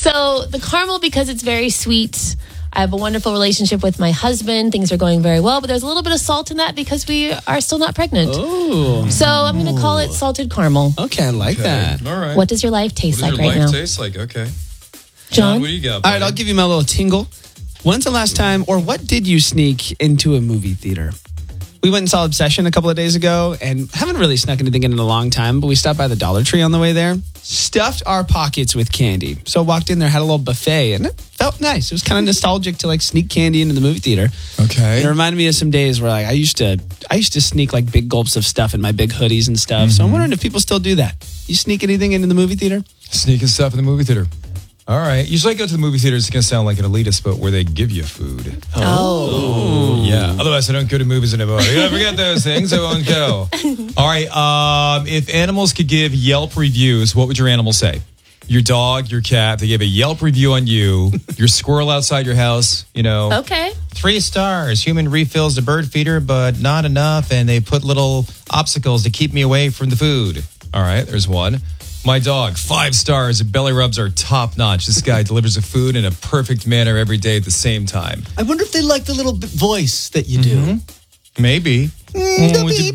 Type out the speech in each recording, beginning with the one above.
So the caramel, because it's very sweet. I have a wonderful relationship with my husband. Things are going very well, but there's a little bit of salt in that because we are still not pregnant. Oh. So I'm going to call it salted caramel. Okay, I like that. All right. What does your life taste like right now? What does your life taste like? Okay. John? What do you got? All right, I'll give you my little tingle. When's the last time, or what did you sneak into a movie theater? We went and saw Obsession a couple of days ago and haven't really snuck anything in a long time, but we stopped by the Dollar Tree on the way there, stuffed our pockets with candy. So walked in there, had a little buffet, and it felt nice. It was kind of nostalgic to like sneak candy into the movie theater. Okay. And it reminded me of some days where like I used to sneak like big gulps of stuff in my big hoodies and stuff. So I'm wondering if people still do that. You sneak anything into the movie theater? Sneaking stuff in the movie theater. All right. Usually I go to the movie theater, it's going to sound like an elitist, but where they give you food. Oh. Yeah. Otherwise, I don't go to movies anymore. You gotta forget those things. I won't go. All right. If animals could give Yelp reviews, what would your animal say? Your dog, your cat, they give a Yelp review on you. Your squirrel outside your house, Okay. 3 stars. Human refills the bird feeder, but not enough. And they put little obstacles to keep me away from the food. All right. There's one. My dog, 5 stars. The belly rubs are top notch. This guy delivers the food in a perfect manner every day at the same time. I wonder if they like the little voice that you do. Maybe. The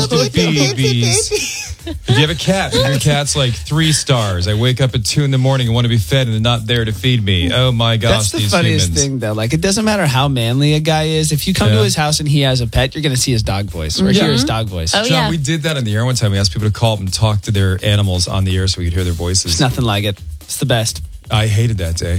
babies. If you have a cat, and your cat's like 3 stars. I wake up at 2 a.m. and want to be fed, and they're not there to feed me. Oh my gosh, That's the these funniest humans. thing, though. Like, it doesn't matter how manly a guy is. If you come to his house and he has a pet, you're going to see his dog voice or hear his dog voice. Oh, John, yeah. we did that on the air one time. We asked people to call up and talk to their animals on the air so we could hear their voices. It's nothing like it. It's the best. I hated that day.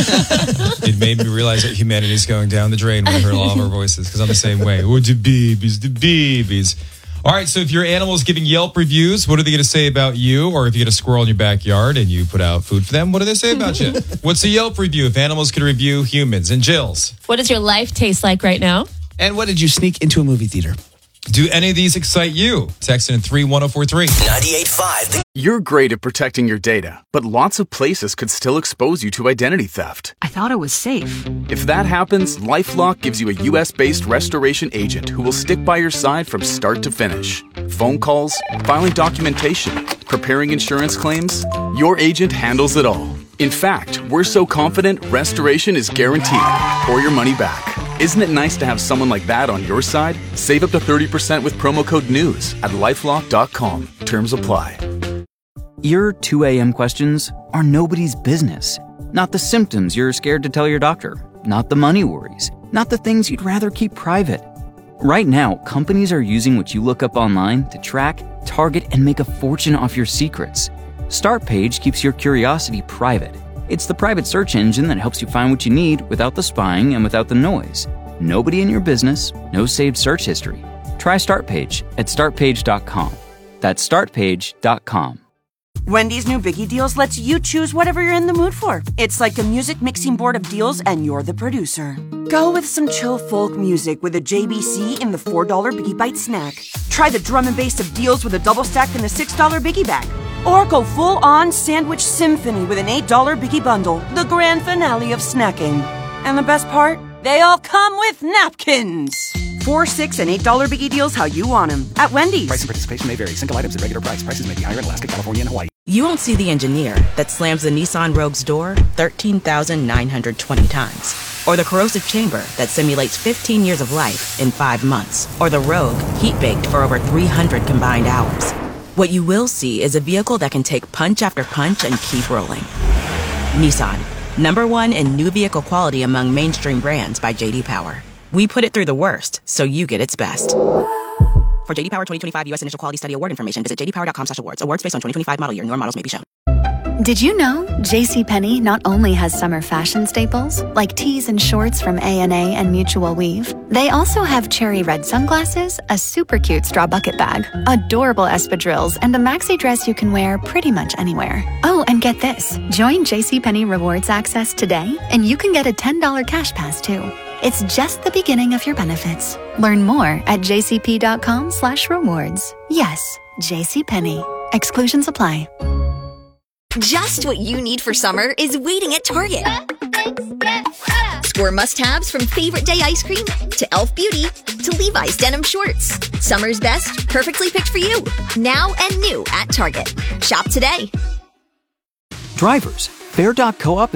It made me realize that humanity's going down the drain when I heard all of our voices, because I'm the same way. Oh, the babies. All right, so if your animal is giving Yelp reviews, what are they going to say about you? Or if you get a squirrel in your backyard and you put out food for them, what do they say about you? What's a Yelp review if animals could review humans? And Jill's? What does your life taste like right now? And what did you sneak into a movie theater? Do any of these excite you? Text in 31043. 98.5. You're great at protecting your data, but lots of places could still expose you to identity theft. I thought it was safe. If that happens, LifeLock gives you a US-based restoration agent who will stick by your side from start to finish. Phone calls, filing documentation, preparing insurance claims, your agent handles it all. In fact, we're so confident restoration is guaranteed or your money back. Isn't it nice to have someone like that on your side? Save up to 30% with promo code NEWS at LifeLock.com. Terms apply. Your 2 a.m. questions are nobody's business. Not the symptoms you're scared to tell your doctor. Not the money worries. Not the things you'd rather keep private. Right now, companies are using what you look up online to track, target, and make a fortune off your secrets. StartPage keeps your curiosity private. It's the private search engine that helps you find what you need without the spying and without the noise. Nobody in your business, no saved search history. Try StartPage at startpage.com. That's startpage.com. Wendy's new Biggie Deals lets you choose whatever you're in the mood for. It's like a music mixing board of deals, and you're the producer. Go with some chill folk music with a JBC in the $4 Biggie Bite snack. Try the drum and bass of deals with a double stack in the $6 Biggie Bag. Or go full-on sandwich symphony with an $8 Biggie Bundle, the grand finale of snacking. And the best part? They all come with napkins. $4, $6, and $8 Biggie Deals how you want them at Wendy's. Price and participation may vary. Single items at regular price. Prices may be higher in Alaska, California, and Hawaii. You won't see the engineer that slams the Nissan Rogue's door 13,920 times. Or the corrosive chamber that simulates 15 years of life in 5 months. Or the Rogue heat-baked for over 300 combined hours. What you will see is a vehicle that can take punch after punch and keep rolling. Nissan, #1 in new vehicle quality among mainstream brands by J.D. Power. We put it through the worst, so you get its best. For J.D. Power 2025 U.S. Initial Quality Study Award information, visit jdpower.com/awards. Awards based on 2025 model year. Newer models may be shown. Did you know JCPenney not only has summer fashion staples, like tees and shorts from A&A and Mutual Weave, they also have cherry red sunglasses, a super cute straw bucket bag, adorable espadrilles, and a maxi dress you can wear pretty much anywhere. Oh, and get this. Join JCPenney Rewards Access today, and you can get a $10 cash pass, too. It's just the beginning of your benefits. Learn more at jcp.com/rewards. Yes, JCPenney. Exclusions apply. Just what you need for summer is waiting at Target. Score must-haves from favorite day ice cream to e.l.f. Beauty to Levi's denim shorts. Summer's best, perfectly picked for you. Now and new at Target. Shop today. Drivers, Fair.coop